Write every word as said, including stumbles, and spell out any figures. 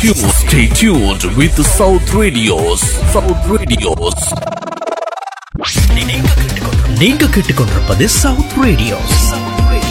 tuned, stay tuned with South Radios. South Radios. நீங்க கேட்டுக்கொண்டிருப்பது south radios.